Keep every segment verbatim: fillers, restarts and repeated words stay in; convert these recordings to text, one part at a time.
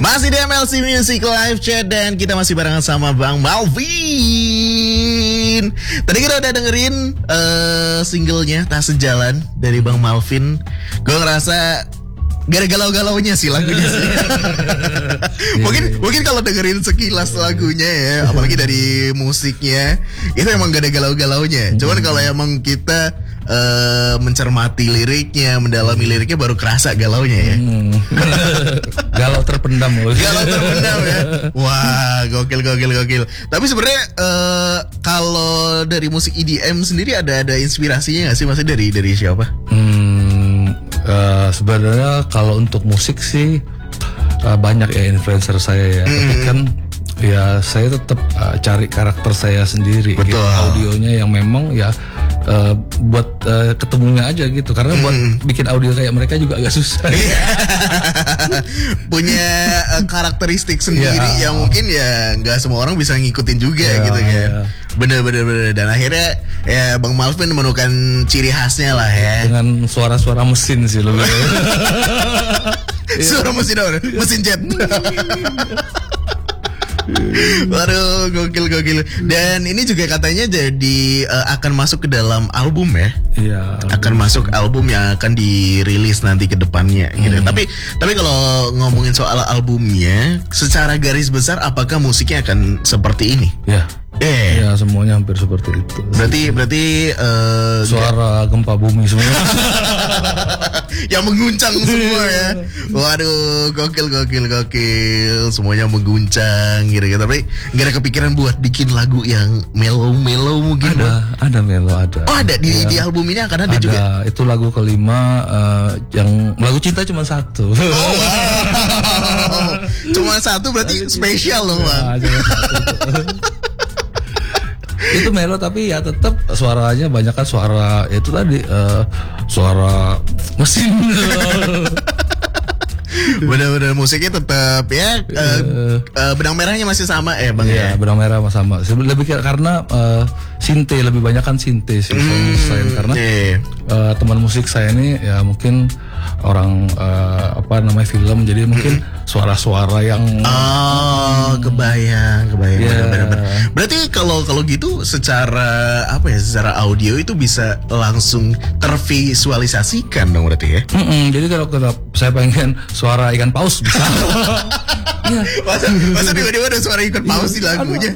Masih di M L C Music Live Chat dan kita masih barengan sama Bang Malvin. Tadi kita udah dengerin uh, singlenya Tak Sejalan dari Bang Malvin. Gue ngerasa gak ada galau-galaunya sih lagunya sih. mungkin mungkin kalau dengerin sekilas lagunya ya, apalagi dari musiknya, itu emang gak ada galau-galaunya. Cuman kalau emang kita uh, mencermati liriknya, mendalami liriknya, baru kerasa galaunya ya. Hmm. Galau terpendam loh. Galau terpendam ya. Wah, gokil gokil gokil. Tapi sebenarnya uh, kalau dari musik E D M sendiri ada ada inspirasinya nggak sih? Maksudnya dari dari siapa? Hmm. Uh, sebenarnya kalau untuk musik sih uh, banyak ya influencer saya ya, mm. tapi kan ya saya tetap uh, cari karakter saya sendiri. Betul. Gitu. Audionya yang memang ya uh, buat uh, ketemunya aja gitu, karena mm. buat bikin audio kayak mereka juga agak susah. Punya uh, karakteristik sendiri yeah. yang mungkin ya nggak semua orang bisa ngikutin juga yeah, gitu kan. Yeah. Bener-bener bener. Dan akhirnya ya Bang Malvin menemukan ciri khasnya lah ya. Dengan suara-suara mesin sih lebih. Suara mesin apa? Mesin jet. Waduh, gokil gokil. Dan ini juga katanya jadi uh, akan masuk ke dalam album ya. Iya. Akan masuk album yang akan dirilis nanti ke depannya gitu. Hmm. Tapi tapi kalau ngomongin soal albumnya, secara garis besar apakah musiknya akan seperti ini? Ya. Eh, ya semuanya hampir seperti itu. Berarti berarti uh, suara gak... gempa bumi semua. Yang mengguncang semua ya. Waduh, gokil gokil gokil. Semuanya mengguncang gitu. Tapi nggak ada kepikiran buat bikin lagu yang mellow-mellow mungkin? Ada, ada mellow ada. Oh ada di ya. Di album ini akan ada, ada juga. Itu lagu kelima uh, yang lagu cinta cuma satu. Oh, wow. Cuma satu berarti spesial loh Bang. Ya, itu melo tapi ya tetap suaranya banyak kan suara itu tadi uh, suara mesin. Bener-bener musiknya tetap ya uh, uh, benang merahnya masih sama eh Bang ya. Benang merah sama. Lebih karena uh, sinte lebih banyak kan sinte sih hmm, karena yeah. uh, teman musik saya ini ya mungkin orang uh, apa namanya film, jadi mungkin hmm. suara-suara yang oh hmm. kebayang kebayang yeah. benar-benar. Berarti kalau kalau gitu secara apa ya, secara audio itu bisa langsung tervisualisasikan dong berarti ya. Mm-mm, jadi kalau, kalau saya pengen suara ikan paus bisa. Ya. masa masa tiba-tiba ada suara ikan paus di lagunya.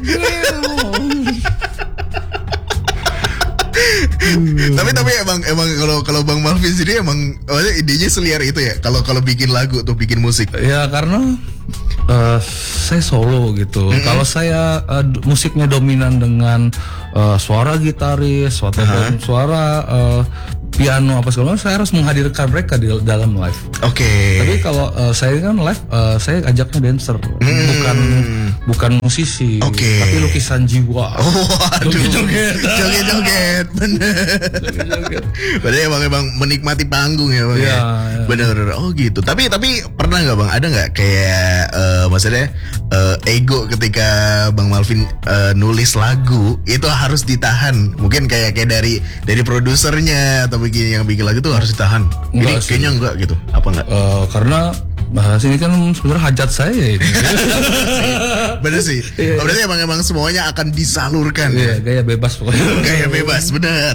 Hmm. Tapi tapi emang emang kalau kalau Bang Malvin sendiri emang maksudnya idenya seliar itu ya kalau kalau bikin lagu tuh bikin musik. Ya karena uh, saya solo gitu. Mm-hmm. Kalau saya uh, musiknya dominan dengan uh, suara gitaris, suara uh-huh. suara uh, piano apa segala macam, saya harus menghadirkan mereka di dalam live. Oke. Okay. Tapi kalau uh, saya kan live, uh, saya ajaknya dancer, hmm. bukan bukan musisi, okay. tapi lukisan jiwa. Oh, aduh. Joget-joget, joget-joget, bener. Berarti emang emang menikmati panggung ya Bang. Ya, ya. Bener. Oh gitu. Tapi tapi pernah nggak Bang? Ada nggak kayak uh, maksudnya uh, ego ketika Bang Malvin uh, nulis lagu itu harus ditahan? Mungkin kayak kayak dari dari produsernya atau begini yang bikin lagu tuh harus ditahan. Ini kayaknya enggak gitu. Apa enggak? Uh, karena bahas ini kan sebenarnya hajat saya ini. Bener sih. Oh, berarti emang emang semuanya akan disalurkan. Iya, ya? Gaya bebas pokoknya. Gaya bebas, bener.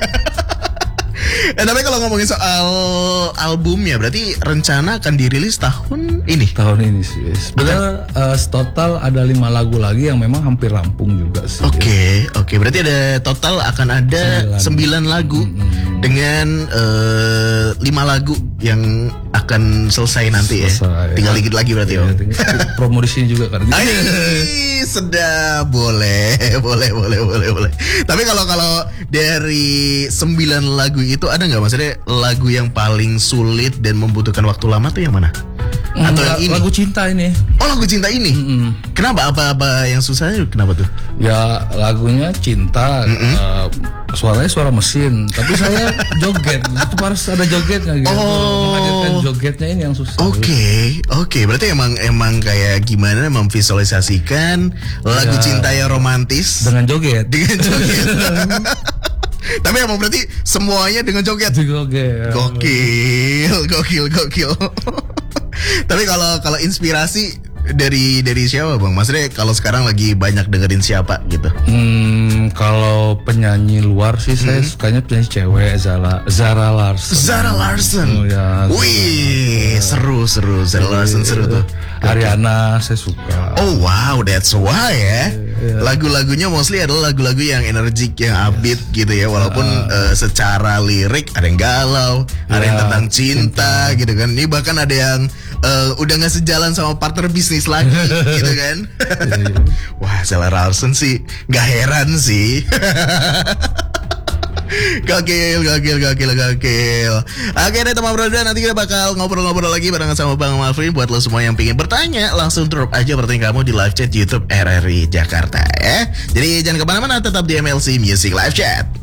Eh, tapi kalau ngomongin soal albumnya, berarti rencana akan dirilis tahun ini? Tahun ini sih. Sebenarnya uh, total ada lima lagu lagi yang memang hampir rampung juga sih. Oke, okay, oke. Okay. Berarti ada total akan ada sembilan lagu hmm. dengan uh, lima lagu yang akan selesai nanti selesai, ya. Tinggal dikit lagi berarti ya. Promo di sini juga kan. Ay, sedap, boleh, boleh, boleh, boleh, boleh. Tapi kalau kalau dari sembilan lagu itu ada nggak maksudnya lagu yang paling sulit dan membutuhkan waktu lama tuh yang mana? Atau yang ini? Lagu cinta ini. Oh, lagu cinta ini. Mm-hmm. Kenapa? Apa-apa yang susahnya? Kenapa tuh? Ya lagunya cinta. Mm-hmm. uh, Suaranya suara mesin, tapi saya joget. Itu harus ada jogetnya gitu. Oh. Menghadirkan jogetnya ini yang susah. Oke, okay. oke. Okay. Berarti emang emang kayak gimana memvisualisasikan lagu ya, cinta yang romantis dengan joget. Dengan joget. Tapi emang berarti semuanya dengan joget. Joget. Gokil, gokil, gokil. Tapi kalau kalau inspirasi dari dari siapa bang? Maksudnya kalau sekarang lagi banyak dengerin siapa gitu? Hmm, kalau penyanyi luar sih saya sukanya penyanyi cewek Zara Zara Larson. Zara Larson. Oh, ya, Wih, seru seru Zara Larson seru tuh. Ariana saya suka. Oh wow, that's why ya. Lagu-lagunya mostly adalah lagu-lagu yang energik, yang upbeat gitu ya. Walaupun uh, secara lirik ada yang galau, ada yang tentang cinta, cinta gitu kan. Ini bahkan ada yang uh, udah nggak sejalan sama partner bisnis lagi gitu kan. Wah, Zara Larson sih nggak heran sih. Gokil, gokil, gokil, gokil. Oke deh teman bro, nanti kita bakal ngobrol-ngobrol lagi barengan sama Bang Malvin. Buat lo semua yang pengen bertanya, langsung drop aja pertanyaan kamu di live chat YouTube R R I Jakarta ya. Jadi jangan kemana-mana, tetap di M L C Music Live Chat.